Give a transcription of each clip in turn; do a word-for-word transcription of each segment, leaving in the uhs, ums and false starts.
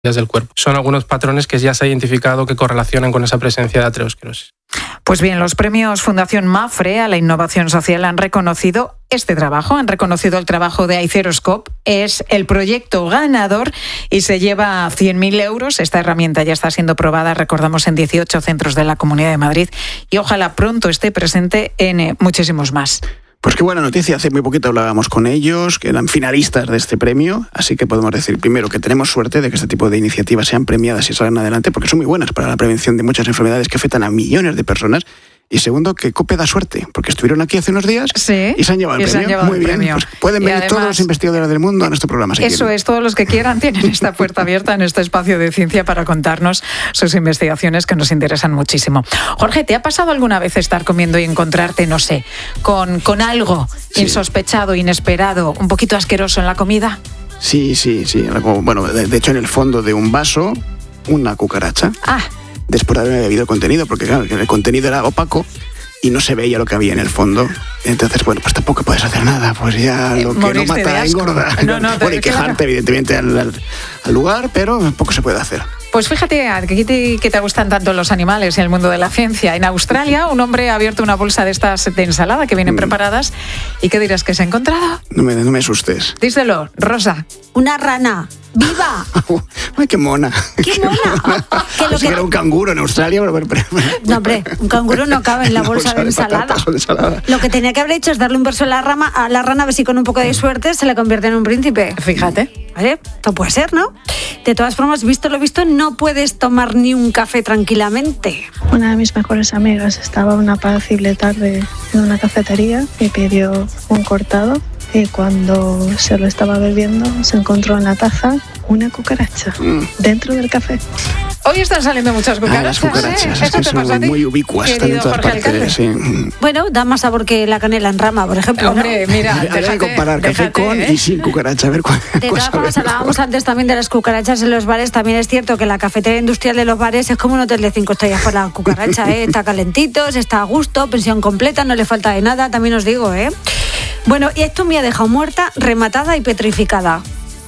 del cuerpo. Son algunos patrones que ya se ha identificado que correlacionan con esa presencia de aterosclerosis. Pues bien, los premios Fundación Mapfre a la innovación social han reconocido este trabajo, han reconocido el trabajo de Aiceroscope, es el proyecto ganador y se lleva cien mil euros. Esta herramienta ya está siendo probada, recordamos, en dieciocho centros de la Comunidad de Madrid y ojalá pronto esté presente en eh, muchísimos más. Pues qué buena noticia, hace muy poquito hablábamos con ellos, que eran finalistas de este premio, así que podemos decir primero que tenemos suerte de que este tipo de iniciativas sean premiadas y salgan adelante, porque son muy buenas para la prevención de muchas enfermedades que afectan a millones de personas. Y segundo, que COPE da suerte, porque estuvieron aquí hace unos días sí, y se han llevado el premio. Llevado Muy el bien, premio. Pues pueden y venir además, todos los investigadores del mundo a nuestro programa. Si eso quieren. es, todos los que quieran tienen esta puerta abierta en este espacio de ciencia para contarnos sus investigaciones que nos interesan muchísimo. Jorge, ¿te ha pasado alguna vez estar comiendo y encontrarte, no sé, con, con algo sí. insospechado, inesperado, un poquito asqueroso en la comida? Sí, sí, sí. Bueno, de, de hecho en el fondo de un vaso, una cucaracha. Ah. Después de haberme bebido el contenido, porque claro, el contenido era opaco y no se veía lo que había en el fondo. Entonces, bueno, pues tampoco puedes hacer nada. Pues ya lo que no mata engorda. No, no, bueno, y quejarte, claro. evidentemente, al, al, al lugar, pero poco se puede hacer. Pues fíjate, que te, que te gustan tanto los animales y el mundo de la ciencia. En Australia, un hombre ha abierto una bolsa de estas de ensalada que vienen mm. preparadas. ¿Y qué dirás que se ha encontrado? No me, no me asustes. Díselo, Rosa. Una rana. ¡Viva! ¡Ay, qué mona! ¡Qué mona! Que lo que era un canguro en Australia. Pero, pero, pero, no, hombre, un canguro no cabe en la bolsa, bolsa de, ensalada. de ensalada. Lo que tenía que haber hecho es darle un beso a la, rama, a la rana, a ver si con un poco de suerte se le convierte en un príncipe. Fíjate. ¿Vale? Esto puede ser, ¿no? De todas formas, visto lo visto, no puedes tomar ni un café tranquilamente. Una de mis mejores amigas estaba una apacible tarde en una cafetería y pidió un cortado. Y cuando se lo estaba bebiendo, se encontró en la taza una cucaracha mm. dentro del café. Hoy están saliendo muchas cucarachas. Ah, las cucarachas, ¿eh? es ¿Eso que te son pasa a ti? Muy ubicuas, están en todas Jorge partes. Sí. Bueno, da más sabor que la canela en rama, por ejemplo. Hombre, ¿no? mira, hay que comparar café déjate, con ¿eh? y sin cucaracha. A ver cuál. De todas formas, hablábamos antes también de las cucarachas en los bares. También es cierto que la cafetería industrial de los bares es como un hotel de cinco estrellas para la cucaracha, ¿eh? Está calentito, está a gusto, pensión completa, no le falta de nada, también os digo, ¿eh? Bueno, y esto me ha dejado muerta, rematada y petrificada.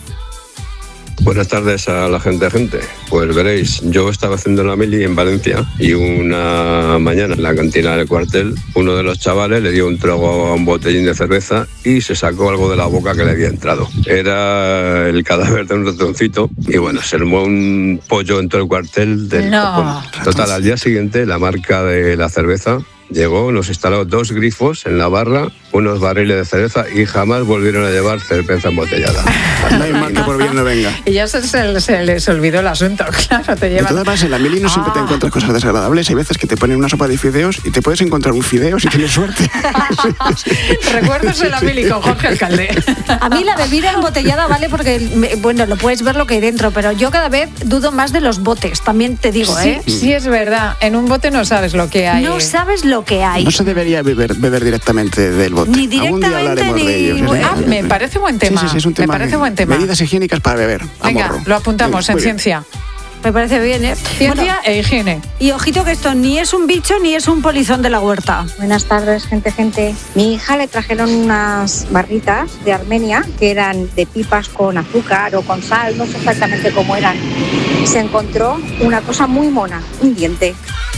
Buenas tardes a la gente gente. Pues veréis, yo estaba haciendo la mili en Valencia y una mañana en la cantina del cuartel uno de los chavales le dio un trago a un botellín de cerveza y se sacó algo de la boca que le había entrado. Era el cadáver de un ratoncito y bueno, se armó un pollo en todo el cuartel del no. Bueno, total, al día siguiente la marca de la cerveza llegó, nos instaló dos grifos en la barra, unos barriles de cerveza y jamás volvieron a llevar cerveza embotellada. No hay mal que por bien no venga. Y ya se, se, se les olvidó el asunto, claro, te llevan... De todas maneras, en la mili no siempre ah. te encuentras cosas desagradables. Hay veces que te ponen una sopa de fideos y te puedes encontrar un fideo si tienes suerte. sí, sí. Recuerdos de la mili con Jorge Alcalde. A mí la bebida embotellada vale porque, bueno, lo puedes ver lo que hay dentro, pero yo cada vez dudo más de los botes, también te digo, sí, ¿eh? Sí, es verdad. En un bote no sabes lo que hay. No sabes lo que hay. No se debería beber, beber directamente del bote. Ni directamente, Algún día hablaremos ni... de ellos. Ah, ¿sí? me parece buen tema. Sí, sí, sí, es un tema. Me parece buen tema. Medidas higiénicas para beber. Venga, morro. lo apuntamos Muy en bien. ciencia. Me parece bien, ¿eh? Ciencia bueno, e higiene. Y ojito que esto ni es un bicho ni es un polizón de la huerta. Buenas tardes, gente, gente. Mi hija le trajeron unas barritas de Armenia que eran de pipas con azúcar o con sal, no sé exactamente cómo eran. Se encontró una cosa muy mona, un diente.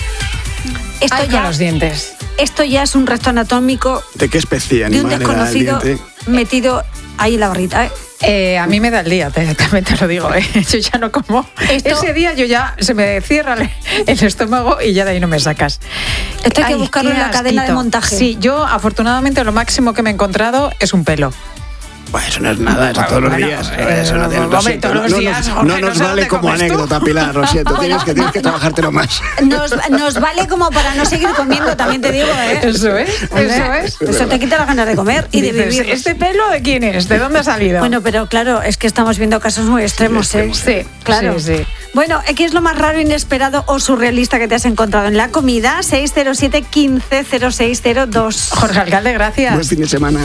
Esto Ay, ya, con los dientes. Esto ya es un resto anatómico. ¿De qué especie animal de un desconocido era el diente? Metido ahí en la barrita, ¿eh? Eh, a mí me da el día, te, también te lo digo, ¿eh? Yo ya no como. Esto, ese día yo ya se me cierra el estómago y ya de ahí no me sacas. Esto hay que Ay, buscarlo en la asquito. cadena de montaje. Sí, yo afortunadamente lo máximo que me he encontrado es un pelo. Bueno, eso no es nada, eso todos los bueno, días. Eh, eso no, no, lo hombre, todos los no, días, no, Jorge, no nos no vale como anécdota, tú. Pilar, lo siento, tienes que, tienes que trabajártelo más. Nos, nos vale como para no seguir comiendo, también te digo, ¿eh? Eso es, eso es. Eso, eso te quita las ganas de comer y Dices, de vivir. ¿este pelo de quién es? ¿De dónde ha salido? Bueno, pero claro, es que estamos viendo casos muy extremos, sí, ¿eh? extremos. Sí, claro. Sí, sí. Bueno, ¿qué es lo más raro, inesperado o surrealista que te has encontrado en la comida? seis cero siete, quince, cero seis cero dos. Jorge Alcalde, gracias. Buen fin de semana.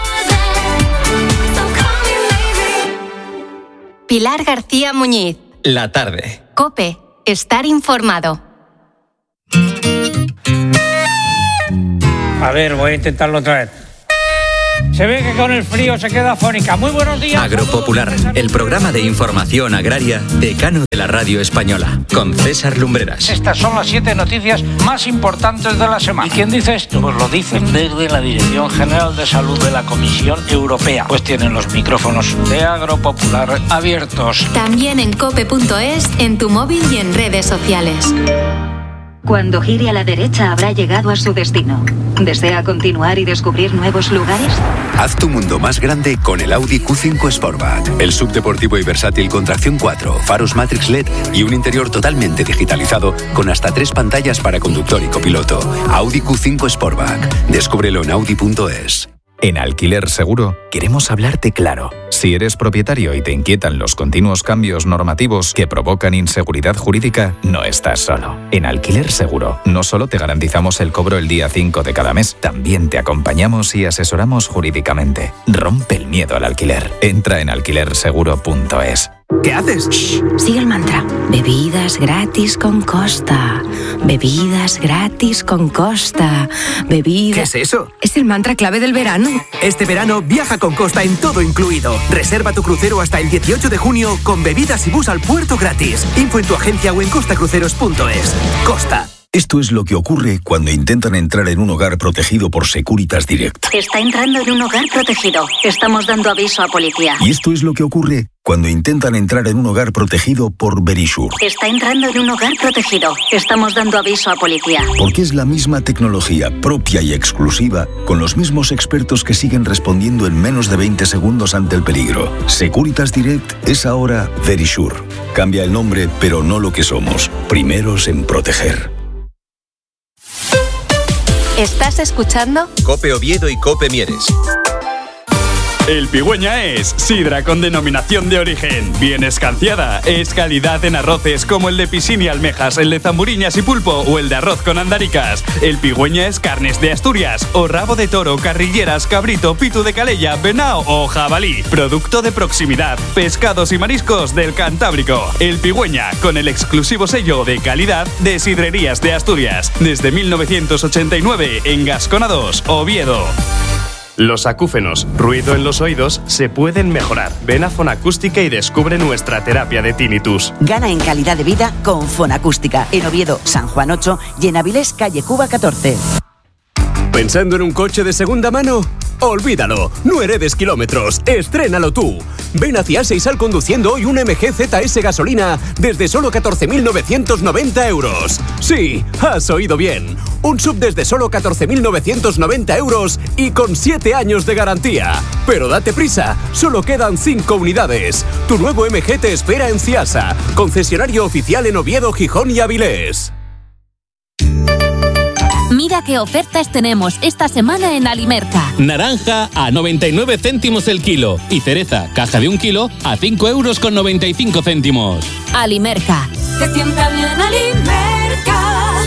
Pilar García Muñiz. La tarde. COPE. Estar informado. A ver, voy a intentarlo otra vez. Se ve que con el frío se queda afónica. Muy buenos días. Agropopular, el programa de información agraria decano de la radio española, con César Lumbreras. Estas son las siete noticias más importantes de la semana. ¿Y quién dice esto? Pues lo dicen desde la Dirección General de Salud de la Comisión Europea. Pues tienen los micrófonos de Agropopular abiertos. También en cope punto es, en tu móvil y en redes sociales. Cuando gire a la derecha habrá llegado a su destino. ¿Desea continuar y descubrir nuevos lugares? Haz tu mundo más grande con el Audi Q cinco Sportback. El subdeportivo y versátil con tracción cuatro, faros Matrix L E D y un interior totalmente digitalizado con hasta tres pantallas para conductor y copiloto. Audi Q cinco Sportback. Descúbrelo en audi punto es. En Alquiler Seguro queremos hablarte claro. Si eres propietario y te inquietan los continuos cambios normativos que provocan inseguridad jurídica, no estás solo. En Alquiler Seguro no solo te garantizamos el cobro el día cinco de cada mes, también te acompañamos y asesoramos jurídicamente. Rompe el miedo al alquiler. Entra en alquiler seguro punto es. ¿Qué haces? Shh, sigue el mantra. Bebidas gratis con Costa. Bebidas gratis con Costa. Bebidas... ¿Qué es eso? Es el mantra clave del verano. Este verano viaja con Costa en todo incluido. Reserva tu crucero hasta el dieciocho de junio con bebidas y bus al puerto gratis. Info en tu agencia o en costa cruceros punto es. Costa. Esto es lo que ocurre cuando intentan entrar en un hogar protegido por Securitas Direct. Está entrando en un hogar protegido. Estamos dando aviso a policía. Y esto es lo que ocurre cuando intentan entrar en un hogar protegido por Verisure. Está entrando en un hogar protegido. Estamos dando aviso a policía. Porque es la misma tecnología propia y exclusiva, con los mismos expertos que siguen respondiendo en menos de veinte segundos ante el peligro. Securitas Direct es ahora Verisure. Cambia el nombre, pero no lo que somos. Primeros en proteger. ¿Estás escuchando? Cope Oviedo y Cope Mieres. El Pigüeña es sidra con denominación de origen, bien escanciada, es calidad en arroces como el de piscina y almejas, el de zamburiñas y pulpo o el de arroz con andaricas. El Pigüeña es carnes de Asturias o rabo de toro, carrilleras, cabrito, pitu de calella, venao o jabalí. Producto de proximidad, pescados y mariscos del Cantábrico. El Pigüeña, con el exclusivo sello de calidad de Sidrerías de Asturias. Desde mil novecientos ochenta y nueve en Gascona dos, Oviedo. Los acúfenos, ruido en los oídos, se pueden mejorar. Ven a Fonacústica y descubre nuestra terapia de tinnitus. Gana en calidad de vida con Fonacústica. En Oviedo, San Juan ocho y en Avilés, calle Cuba catorce. ¿Pensando en un coche de segunda mano? Olvídalo, no heredes kilómetros, estrénalo tú. Ven hacia Seisal conduciendo hoy un M G Z S gasolina desde solo catorce mil novecientos noventa euros. Sí, has oído bien. Un sub desde solo catorce mil novecientos noventa euros y con siete años de garantía. Pero date prisa, solo quedan cinco unidades. Tu nuevo M G te espera en Ciasa, concesionario oficial en Oviedo, Gijón y Avilés. Mira qué ofertas tenemos esta semana en Alimerca. Naranja a noventa y nueve céntimos el kilo y cereza, caja de un kilo, a cinco euros con noventa y cinco céntimos. Alimerca. Te sienta bien Alimerca.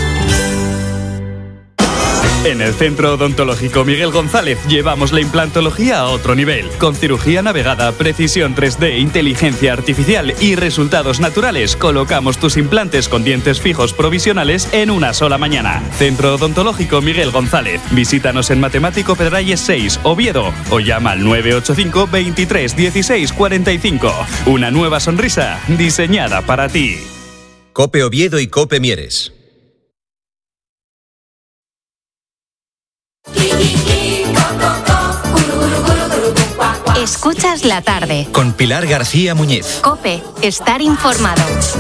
En el Centro Odontológico Miguel González llevamos la implantología a otro nivel, con cirugía navegada, precisión tres D, inteligencia artificial y resultados naturales. Colocamos tus implantes con dientes fijos provisionales en una sola mañana. Centro Odontológico Miguel González. Visítanos en Matemático Pedralles seis, Oviedo, o llama al nueve ocho cinco, veintitrés, dieciséis, cuarenta y cinco. Una nueva sonrisa diseñada para ti. Cope Oviedo y Cope Mieres. Escuchas la tarde. Con Pilar García Muñiz. Cope, estar informado.